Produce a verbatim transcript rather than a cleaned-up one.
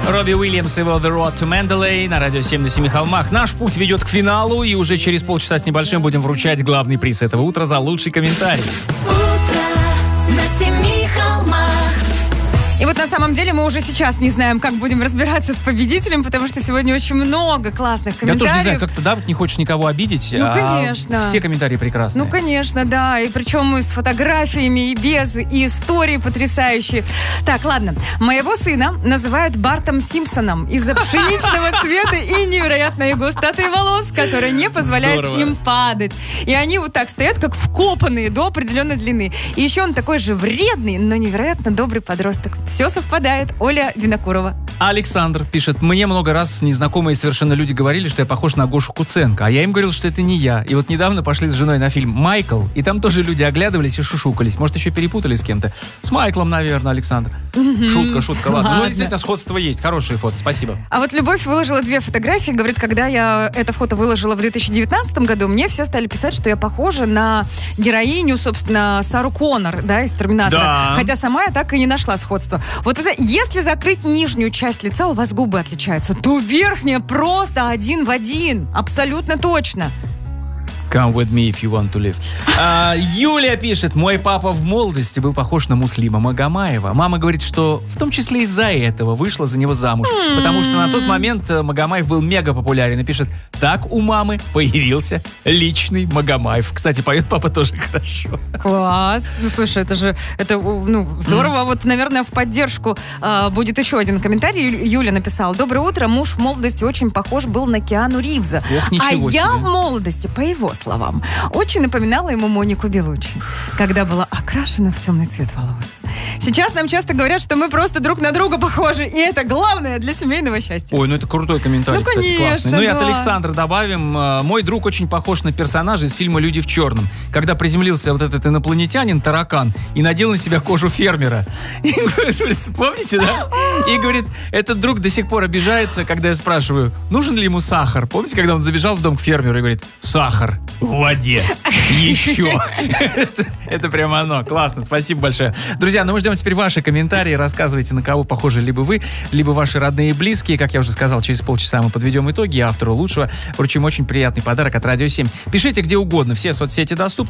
Робби Уильямс и его The Road to Mandalay на радио семь на семи холмах. Наш путь ведет к финалу, и уже через полчаса с небольшим будем вручать главный приз этого утра за лучший комментарий. Утро на семи холмах. И вот на самом деле мы уже сейчас не знаем, как будем разбираться с победителем, потому что сегодня очень много классных комментариев. Я тоже не знаю, как-то, да, не хочешь никого обидеть. Ну, а конечно. Все комментарии прекрасные. Ну, конечно, да. И причем и с фотографиями, и без, и истории потрясающие. Так, ладно. Моего сына называют Бартом Симпсоном из-за пшеничного цвета и невероятной густоты волос, которая не позволяет Здорово. им падать. И они вот так стоят, как вкопанные до определенной длины. И еще он такой же вредный, но невероятно добрый подросток. Все совпадает. Оля Винокурова. Александр пишет: мне много раз незнакомые совершенно люди говорили, что я похож на Гошу Куценко, а я им говорил, что это не я. И вот недавно пошли с женой на фильм «Майкл», и там тоже люди оглядывались и шушукались. Может, еще перепутали с кем-то. С Майклом, наверное, Александр. Шутка, шутка, ладно. Ну, действительно, сходство есть. Хорошие фото, спасибо. А вот Любовь выложила две фотографии. Говорит, когда я это фото выложила в две тысячи девятнадцатом году, мне все стали писать, что я похожа на героиню, собственно, Сару Коннор, да, из «Терминатора». Да. Хотя сама я так и не нашла сходства. Вот вы знаете, если закрыть нижнюю часть лица, у вас губы отличаются, то верхняя просто один в один. Абсолютно точно. Come with me if you want to live. А, Юлия пишет: мой папа в молодости был похож на Муслима Магомаева. Мама говорит, что в том числе из-за этого вышла за него замуж. Mm-hmm. Потому что на тот момент Магомаев был мега популярен. И пишет: так у мамы появился личный Магомаев. Кстати, поет папа тоже хорошо. Класс. Ну, слушай, это же это, ну, здорово. Mm. Вот, наверное, в поддержку э, будет еще один комментарий. Ю- Юля написала: доброе утро. Муж в молодости очень похож был на Киану Ривза. Ох, ничего а себе. я в молодости, по его словам, очень напоминала ему Монику Белуччи, когда была окрашена в темный цвет волос. Сейчас нам часто говорят, что мы просто друг на друга похожи, и это главное для семейного счастья. Ой, ну это крутой комментарий, Ну, кстати, конечно, классный. Ну и от да. Александра добавим: мой друг очень похож на персонажа из фильма «Люди в черном», когда приземлился вот этот инопланетянин, таракан, и надел на себя кожу фермера. И, помните, да? И говорит, этот друг до сих пор обижается, когда я спрашиваю, нужен ли ему сахар. Помните, когда он забежал в дом к фермеру и говорит: сахар в воде. Еще. это, это прямо оно. Классно, спасибо большое. Друзья, ну мы ждем теперь ваши комментарии. Рассказывайте, на кого похожи либо вы, либо ваши родные и близкие. Как я уже сказал, через полчаса мы подведем итоги, и автору лучшего вручим очень приятный подарок от Радио семь. Пишите где угодно, все соцсети доступны.